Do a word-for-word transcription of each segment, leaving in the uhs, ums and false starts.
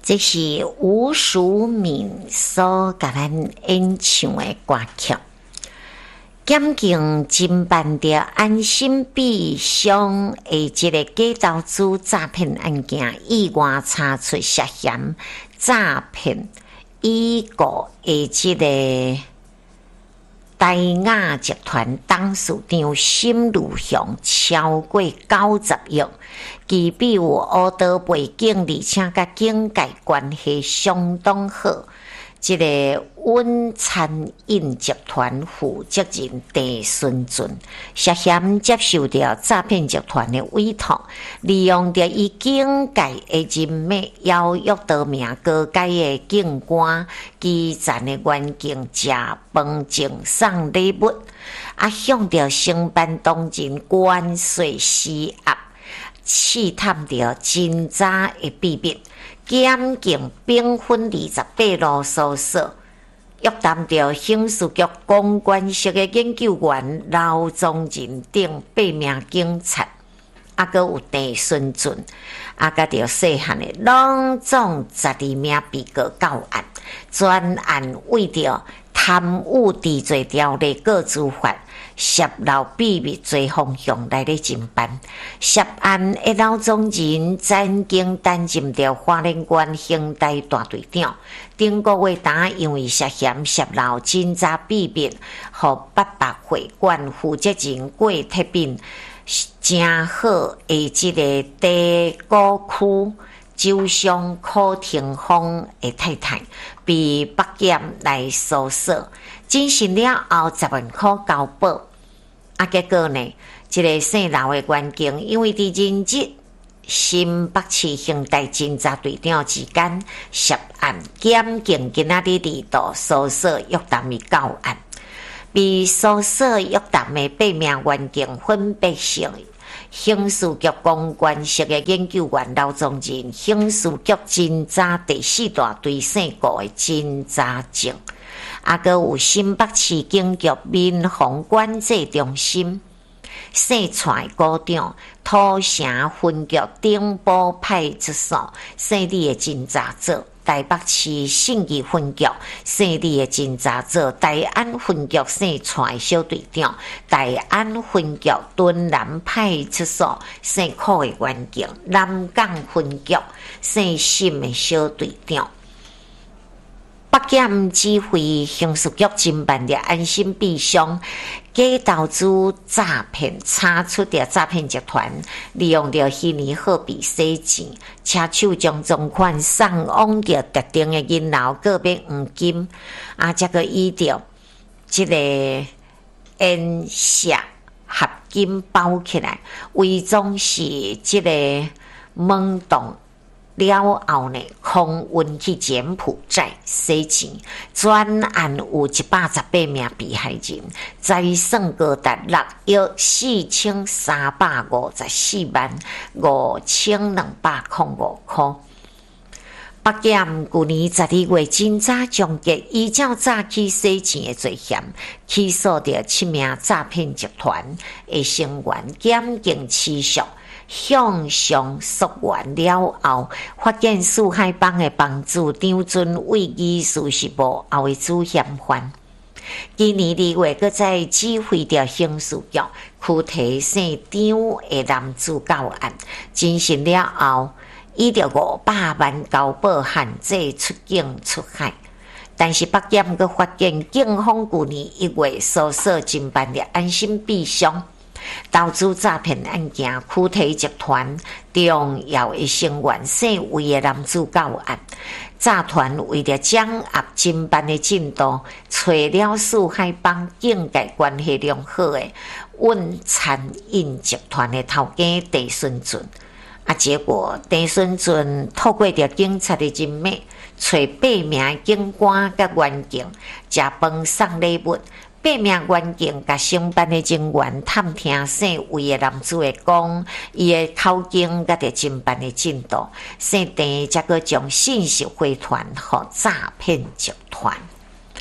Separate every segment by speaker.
Speaker 1: 这是吴淑敏所甲咱演唱的歌曲。检警侦办着安心避伤的这个假投资诈骗案件，意外查出涉嫌诈骗已故的这个台雅集团董事长沈如雄超过九十亿，其比有黑道背景，而且甲警界关系相当好。这个温餐饮集团负责人郑顺俊涉嫌接受到诈骗集团的委托，利用着伊警界的人脉，邀约多名高阶的警官、基层的员警食饭赠送礼物，啊，向着承办当人关税施压，试探着真诈的秘密。检警兵分二十八路搜索，约谈着刑事局公关室的研究员刘宗仁等八名警察，啊，阁有郑顺俊，啊，甲着细汉的拢总十二名被告到案。专案为着贪污治罪条例各处罚，涉漏秘密罪方向来咧侦办。涉案的刘宗仁曾经担任着花莲县刑大大队长，顶个月呾因为涉嫌涉漏侦查秘密，互北北会馆负责人郭铁斌正好的这个地沟区酒商柯廷峰的太太被北检来搜索，进行了后十万块交保。啊，结果呢，这个姓刘的员警因为伫任职新北市刑大侦查队长之间涉案，检警今仔日二度搜索约谈伊到案，被搜索约谈的八名员警分别是刑事局公关室的研究员刘宗仁、刑事局侦查第四大队姓顾的侦查证，啊，阁有新北市警局民防管制中心姓蔡股长、土城分局顶埔派出所姓李的侦查组，台北市信义分局姓李的侦查组，台安分局姓蔡小队长，台安分局敦南派出所姓柯的员警，南港分局姓沈的小队长。北检指挥刑事局侦办的安心避伤假投资诈骗，查出的诈骗集团利用着虚拟货币洗钱，车手将赃款送往着特定的银行个别黄金，啊，这个依着这个烟石合金包起来，伪装是这个懵懂。了后呢，空运去柬埔寨洗钱，专案有一百十八名被害人，财产高达六亿四千三百五十四万五千两百零五块。北检去年十二月侦查终结，依照诈欺洗钱的罪嫌，起诉着七名诈骗集团的成员，检警持续向上溯源了后，发现四海帮的帮主张尊为疑事是幕后的主嫌犯。今年二月，佮在指挥着刑事局躯体姓张的男子到案，进行了后，以着五百万交保限制出境出海。但是北检佮发现，警方去年一月搜索侦办的安心避伤投资诈骗案件，躯体集团重要的成员姓魏的男子到案。诈团为了掌握侦办的进度，找了四海帮境界关系良好的温餐饮集团的头家郑顺俊。啊，结果郑顺俊透过着警察的人脉，找八名警官甲员警食饭送礼物。八名员警甲承办的人员探听姓魏的男子的讲，伊的口径甲着侦办的进度，姓郑则个将信息回传给诈骗集团。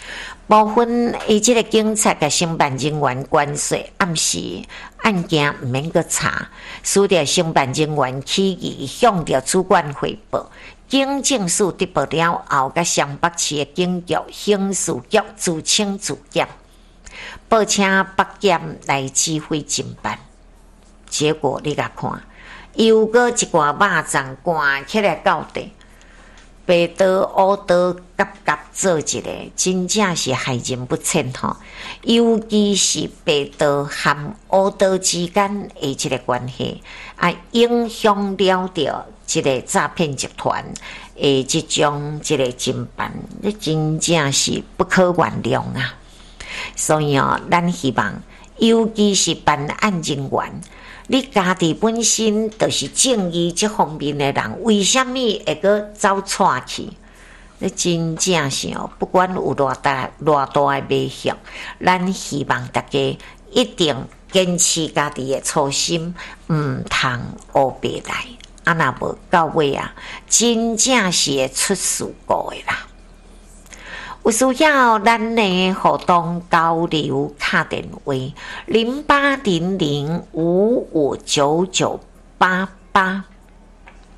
Speaker 1: 部分伊即个警察甲承办人员关说，暗时案件毋免阁查，输着承办人员起义向着主管汇报。警政署得报了后，甲湘北市的警局、刑事局自请自检，报请北检来指挥侦办。结果你甲看，又搁一罐肉粽灌起来到底。白刀乌刀夹夹做一个，真正是害人不浅吼。尤其是白刀和乌刀之间的这个关系，啊，影响了着这个诈骗集团的这种这个侦办，那真正是不可原谅啊！所以哦，咱希望，尤其是办案人员。你家己本身就是正义这方面的人，为什么会搁走错去？你真正是哦，不管有偌大偌大的迷向，咱希望大家一定坚持家己的初心，毋通乌白来。啊，若无到尾啊，真正是会出事故的啦。有需要咱的互动交流，打电话零八零零五五九九八八。